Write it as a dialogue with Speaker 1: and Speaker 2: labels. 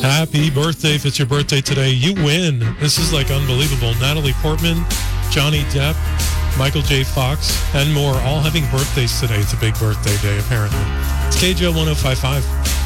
Speaker 1: Happy birthday if it's your birthday today. You win. This is like unbelievable. Natalie Portman, Johnny Depp, Michael J. Fox, and more all having birthdays today. It's a big birthday day, apparently. It's KJ 1055.